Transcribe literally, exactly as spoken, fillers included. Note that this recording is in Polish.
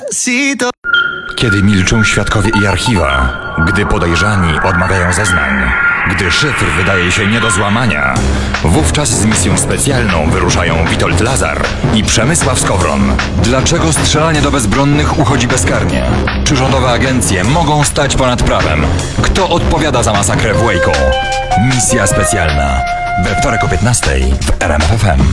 despacito. Kiedy milczą świadkowie i archiwa, gdy podejrzani odmawiają zeznań, gdy szyfr wydaje się nie do złamania, wówczas z misją specjalną wyruszają Witold Lazar i Przemysław Skowron. Dlaczego strzelanie do bezbronnych uchodzi bezkarnie? Czy rządowe agencje mogą stać ponad prawem? Kto odpowiada za masakrę w Waco? Misja specjalna. We wtorek o piętnastej w R M F F M.